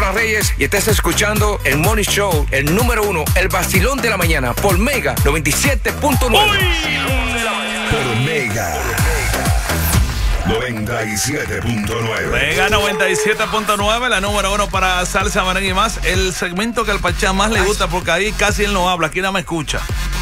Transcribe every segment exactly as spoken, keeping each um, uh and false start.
Roland Reyes y estás escuchando el Morning Show, el número uno, el vacilón de la mañana, por Mega noventa y siete punto nueve. Por Mega noventa y siete punto nueve. Mega noventa y siete punto nueve, la número uno para salsa, merengue y más. El segmento que al Pachá más le gusta, porque ahí casi él no habla, aquí nada me escucha.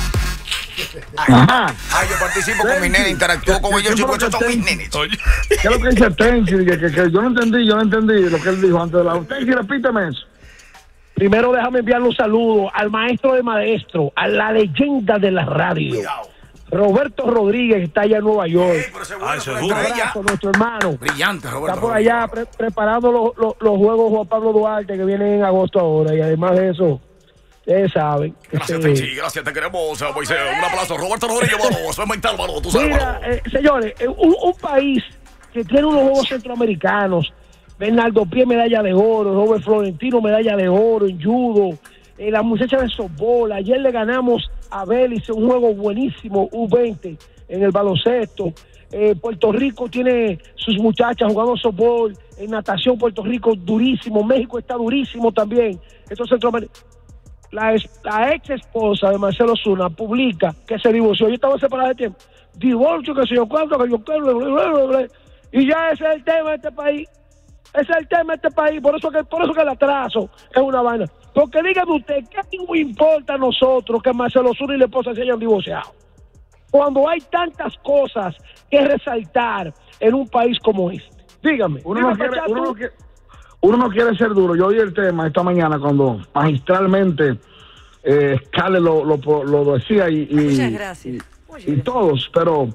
Ajá. Ay, yo participo con mi nene, interactúo con ellos, chicos, estos son mis nenes. ¿Qué es lo que dice Tenchi? Que, que, que yo no entendí, yo no entendí lo que él dijo antes de la... Tenchi, repíteme eso. Primero déjame enviarle un saludo al maestro de maestro, a la leyenda de la radio. Cuidado. Roberto Rodríguez, que está allá en Nueva York. Ey, pero ese bueno, Ah, eso es pero duro. está Un ella. abrazo, nuestro hermano. Brillante, Roberto. Está por allá pre preparando los, los, los juegos Juan Pablo Duarte que vienen en agosto ahora. Y además de eso, ustedes saben. Gracias, este, Tenchi, gracias, te queremos, Moisés. Un aplauso, Roberto Rodríguez, mano. Eso es mental, mano, tú sabes, Mira, mano. eh, señores, eh, un, un país que tiene unos juegos centroamericanos, Bernardo Pie, medalla de oro, Robert Florentino, medalla de oro en judo, eh, la muchacha de softball. Ayer le ganamos a Belice un juego buenísimo, U veinte, en el baloncesto. Eh, Puerto Rico tiene sus muchachas jugando softball, en natación Puerto Rico durísimo, México está durísimo también. Estos centroamericanos. La, la ex esposa de Marcelo Zuna publica que se divorció. Yo estaba separada de tiempo. Divorcio, que se yo cuánto, que yo quiero. Y ya ese es el tema de este país. Ese es el tema de este país. Por eso que, por eso que el atraso es una vaina. Porque dígame usted, ¿qué nos importa a nosotros que Marcelo Zuna y la esposa se hayan divorciado? Cuando hay tantas cosas que resaltar en un país como este. Dígame. Uno dígame, no quiere, Pachato. uno no quiere, uno no quiere ser duro. Yo oí el tema esta mañana cuando magistralmente eh, Scale lo, lo, lo decía y, y, Muchas gracias. y, Muchas y gracias. todos, pero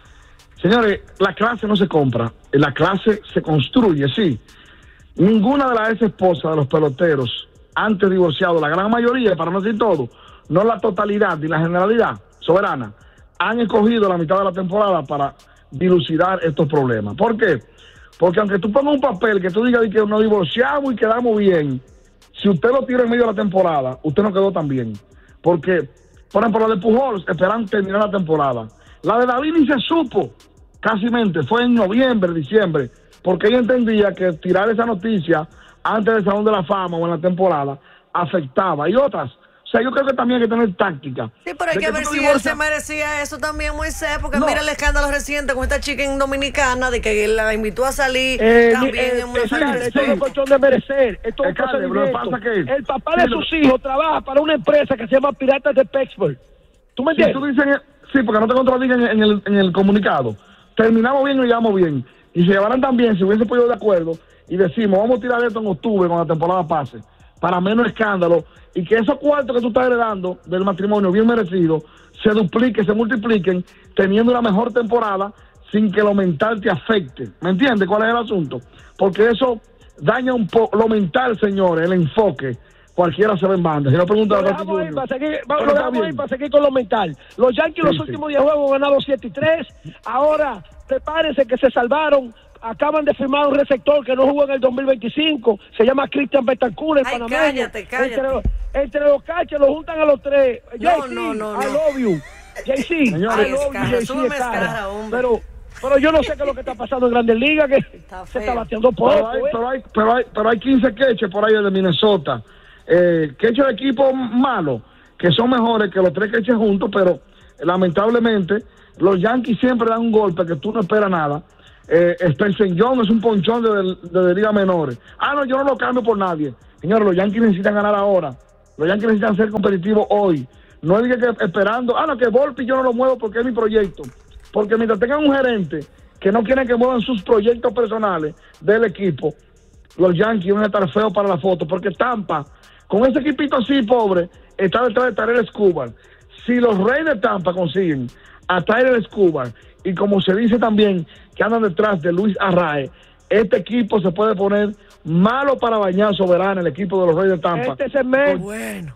señores, la clase no se compra, la clase se construye, sí. Ninguna de las ex esposas de los peloteros antes divorciados, la gran mayoría, para no decir todo, no la totalidad ni la generalidad soberana, han escogido la mitad de la temporada para dilucidar estos problemas. ¿Por qué? Porque aunque tú pongas un papel que tú digas que nos divorciamos y quedamos bien, si usted lo tira en medio de la temporada, usted no quedó tan bien. Porque, por ejemplo, la de Pujols esperan terminar la temporada. La de David ni se supo, casi mente, fue en noviembre, diciembre, porque ella entendía que tirar esa noticia antes del Salón de la Fama o en la temporada afectaba. Y otras, o sea, yo creo que también hay que tener táctica. Sí, pero hay De que, que ver tú si él divorcias- se merecía eso también, Moisés, porque No. mira el escándalo reciente con esta chica en Dominicana de que la invitó a salir Eh, también eh, en una eh, fiesta. esto no es cuestión de merecer, esto es un Alcalde, pero lo que procedimiento. pasa que- El papá de Sí, lo- sus hijos trabaja para una empresa que se llama Piratas de Pittsburgh. ¿Tú me Si entiendes? tú dices, en el- sí, porque no te contradigan en, en el, en el comunicado. Terminamos bien y llevamos bien. Y se llevaran también, si hubiese podido de acuerdo, y decimos, vamos a tirar esto en octubre cuando la temporada pase, para menos escándalo, y que esos cuartos que tú estás heredando del matrimonio bien merecido, se dupliquen, se multipliquen, teniendo una mejor temporada, sin que lo mental te afecte. ¿Me entiendes cuál es el asunto? Porque eso daña un poco, lo mental, señores, el enfoque. Cualquiera se ve en banda. Si no pregunta Lo a Tati dejamos ahí Junior. para seguir, Pero lo está dejamos ahí bien. para seguir con lo mental. Los Yankees Sí, los sí. últimos diez juegos han ganado siete y tres. Ahora, prepárense que se salvaron. Acaban de firmar un receptor que no jugó en el dos mil veinticinco. Se llama Cristian Betancourt, el Ay, panameño. cállate, cállate. Entre los, entre los catches los juntan a los tres. No, J C, no, no, I no. love you. J C, Señores, I love you, escara, J C, súbeme escara. escara, hombre. Pero, pero yo no sé qué es lo que está pasando en Grandes Ligas, que Está se feo. está bateando poco. Pero hay, ¿eh? pero, hay, pero, hay, pero hay quince queches por ahí de Minnesota. Eh, queches de equipos malos, que son mejores que los tres queches juntos, pero lamentablemente los Yankees siempre dan un golpe que tú no esperas nada. Eh, Spencer Young es un ponchón de, de, de liga menores. Ah, no, yo no lo cambio por nadie. Señores, los Yankees necesitan ganar ahora. Los Yankees necesitan ser competitivos hoy. No diga que esperando, ah, no, que Volpi yo no lo muevo porque es mi proyecto. Porque mientras tengan un gerente que no quiere que muevan sus proyectos personales del equipo, los Yankees van a estar feos para la foto, porque Tampa, con ese equipito así pobre, está detrás de Tyler Escobar. Si los Reyes de Tampa consiguen a Tyler Escobar, y como se dice también que andan detrás de Luis Arraez, este equipo se puede poner malo para bañar soberano, el equipo de los Reyes de Tampa. Este segmento. Bueno.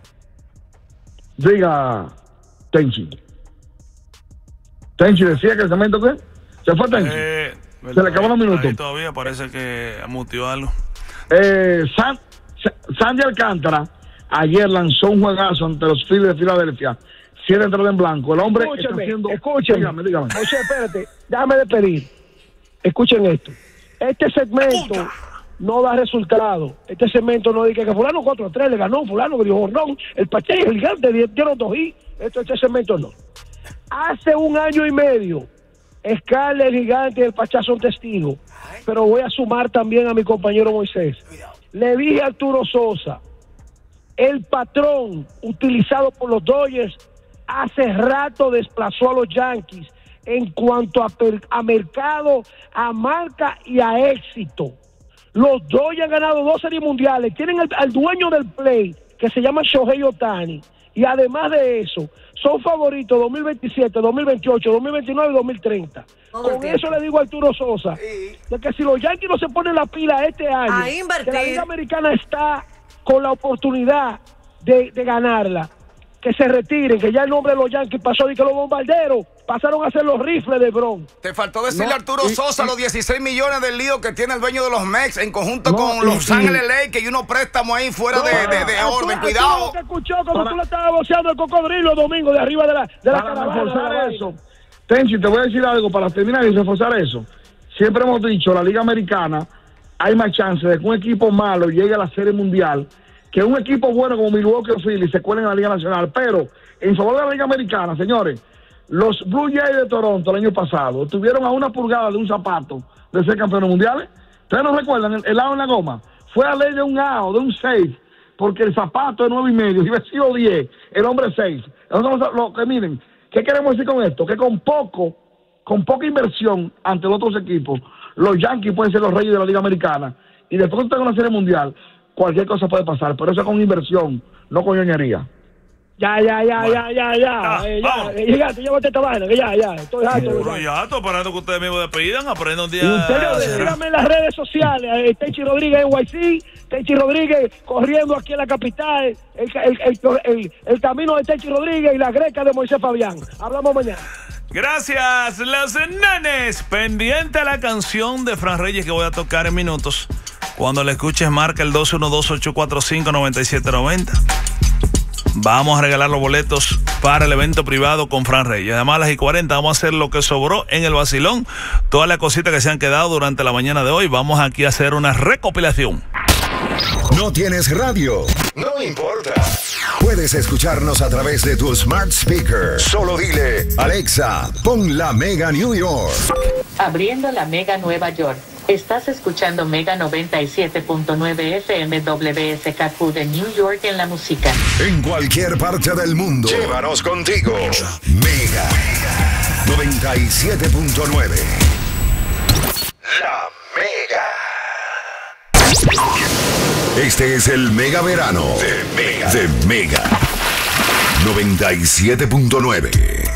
Diga, Tenchi. Tenchi decía que el cemento, ¿qué? ¿Se fue Tenchi? Eh, Se le acabó los minutos. ahí todavía parece que mutió algo. Eh, San, Sandy Alcántara ayer lanzó un juegazo ante los Phillies de Filadelfia. Siete entradas en blanco. El hombre está Escúcheme, haciendo... escúcheme. Dígame, dígame. José, espérate, déjame despedir. Escuchen esto. Este segmento no da resultado. Este segmento no dice que fulano cuatro a tres le ganó, fulano que dijo no, el Pachá y el Gigante dieron dos y esto, este segmento no. Hace un año y medio, Scarlett, el Gigante y el Pachá son testigos, pero voy a sumar también a mi compañero Moisés. Le dije a Arturo Sosa, el patrón utilizado por los Dodgers hace rato desplazó a los Yankees en cuanto a, per, a mercado, a marca y a éxito. Los Dodgers han ganado dos series mundiales, tienen al, al dueño del play que se llama Shohei Ohtani, y además de eso son favoritos dos mil veintisiete, dos mil veintiocho, dos mil veintinueve y dos mil treinta. Todo Con eso le digo a Arturo Sosa sí. de que si los Yankees no se ponen la pila este año, que la Liga Americana está con la oportunidad de, de ganarla, que se retiren, que ya el nombre de los Yankees pasó y que los bombarderos pasaron a ser los rifles de Bron. Te faltó decirle no, a Arturo y, Sosa y, los dieciséis millones del lío que tiene el dueño de los Mex en conjunto no, con y, Los y, Ángeles Lakers y unos préstamos ahí fuera no, de, de, de Arturo, orden. Cuidado. Arturo te escuchó cuando tú le estabas boceando el cocodrilo domingo de arriba de la, de la para caravana. reforzar eso, Tenchi, te voy a decir algo para terminar y reforzar eso. Siempre hemos dicho, la Liga Americana, hay más chance de que un equipo malo llegue a la Serie Mundial que un equipo bueno como Milwaukee o Philly se cuelen en la Liga Nacional. Pero en favor de la Liga Americana, señores, los Blue Jays de Toronto el año pasado estuvieron a una pulgada de un zapato de ser campeones mundiales. ¿Ustedes no recuerdan el, el lado en la goma? Fue a ley de un out, de un seis, porque el zapato es nueve y medio, si hubiera sido diez, el hombre es seis. Entonces, lo que miren, ¿qué queremos decir con esto? Que con poco, con poca inversión ante los otros equipos, los Yankees pueden ser los reyes de la Liga Americana, y después de tener una serie mundial, cualquier cosa puede pasar, pero eso es con inversión, no con ñoñería. Ya, ya, ya, bueno. ya, ya, ya, ah, eh, ya, eh, llegate, llévate esta vaina, que ya, ya, estoy harto. Pero ya, estoy parando que ustedes mismos despidan, aprenden un día. En serio, síganme en las redes sociales, eh, Tenchi Rodríguez en Y C, Tenchi Rodríguez corriendo aquí en la capital, el, el, el, el, el camino de Tenchi Rodríguez y la greca de Moisés Fabián. Hablamos mañana. Gracias, los nenes. Pendiente a la canción de Fran Reyes que voy a tocar en minutos. Cuando la escuches, marca el dos uno dos, ocho cuatro cinco, nueve siete nueve cero. Vamos a regalar los boletos para el evento privado con Fran Reyes. Además, a las y cuarenta vamos a hacer lo que sobró en el vacilón. Todas las cositas que se han quedado durante la mañana de hoy. Vamos aquí a hacer una recopilación. ¿No tienes radio? No importa. Puedes escucharnos a través de tu smart speaker. Solo dile, Alexa, pon la Mega New York. Abriendo la Mega Nueva York. Estás escuchando Mega noventa y siete punto nueve F M W S K Q de New York en la música. En cualquier parte del mundo. Llévanos contigo. Mega noventa y siete punto nueve. La Mega. Este es el Mega Verano de Mega. De Mega noventa y siete punto nueve.